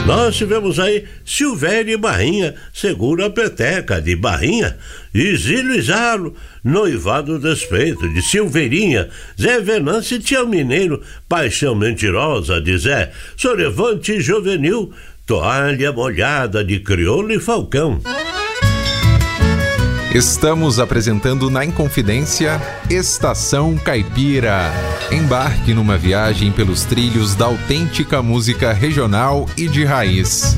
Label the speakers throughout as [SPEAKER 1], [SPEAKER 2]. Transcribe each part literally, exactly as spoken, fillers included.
[SPEAKER 1] Nós tivemos aí Silvéria e Barrinha, Segura a Peteca de Barrinha, e Zílio e Zalo, Noivado Despeito de Silveirinha, Zé Venâncio e Tião Mineiro, Paixão Mentirosa de Zé, Sorevante Juvenil, Toalha Molhada de Crioulo e Falcão.
[SPEAKER 2] Estamos apresentando na Inconfidência Estação Caipira. Embarque numa viagem pelos trilhos da autêntica música regional e de raiz.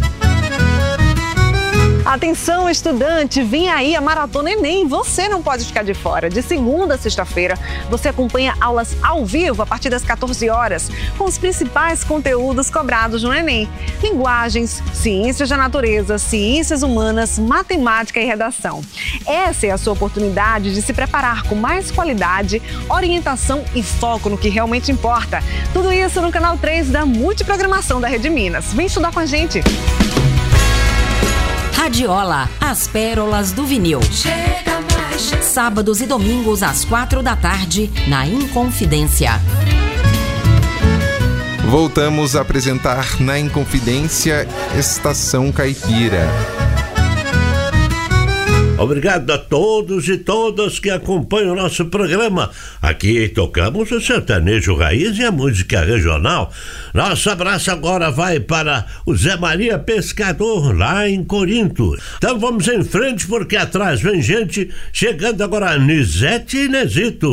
[SPEAKER 3] Atenção, estudante, vem aí a Maratona Enem, você não pode ficar de fora. De segunda a sexta-feira, você acompanha aulas ao vivo a partir das quatorze horas, com os principais conteúdos cobrados no Enem. Linguagens, ciências da natureza, ciências humanas, matemática e redação. Essa é a sua oportunidade de se preparar com mais qualidade, orientação e foco no que realmente importa. Tudo isso no canal três da Multiprogramação da Rede Minas. Vem estudar com a gente!
[SPEAKER 4] Radiola, as pérolas do vinil. Chega mais. Sábados e domingos às quatro da tarde, na Inconfidência.
[SPEAKER 2] Voltamos a apresentar na Inconfidência Estação Caipira.
[SPEAKER 1] Obrigado a todos e todas que acompanham o nosso programa. Aqui tocamos o sertanejo raiz e a música regional. Nosso abraço agora vai para o Zé Maria Pescador, lá em Corinto. Então vamos em frente, porque atrás vem gente chegando agora, Nizete e Nezito.